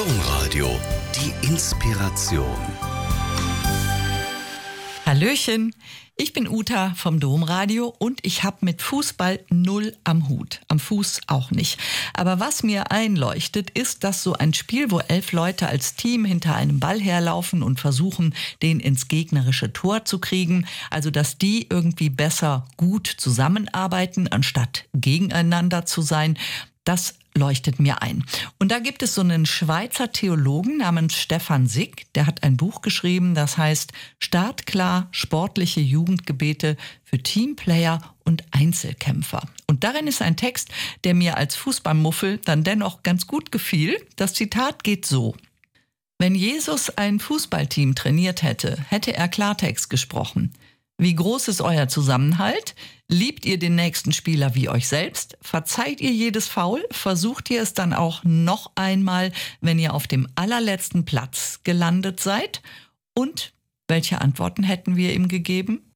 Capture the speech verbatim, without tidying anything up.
Domradio, die Inspiration. Hallöchen, ich bin Uta vom Domradio und ich habe mit Fußball null am Hut, am Fuß auch nicht. Aber was mir einleuchtet, ist, dass so ein Spiel, wo elf Leute als Team hinter einem Ball herlaufen und versuchen, den ins gegnerische Tor zu kriegen, also dass die irgendwie besser gut zusammenarbeiten, anstatt gegeneinander zu sein, das leuchtet mir ein. Und da gibt es so einen Schweizer Theologen namens Stefan Sick, der hat ein Buch geschrieben, das heißt Startklar, sportliche Jugendgebete für Teamplayer und Einzelkämpfer. Und darin ist ein Text, der mir als Fußballmuffel dann dennoch ganz gut gefiel. Das Zitat geht so: Wenn Jesus ein Fußballteam trainiert hätte, hätte er Klartext gesprochen. Wie groß ist euer Zusammenhalt? Liebt ihr den nächsten Spieler wie euch selbst? Verzeiht ihr jedes Foul? Versucht ihr es dann auch noch einmal, wenn ihr auf dem allerletzten Platz gelandet seid? Und welche Antworten hätten wir ihm gegeben?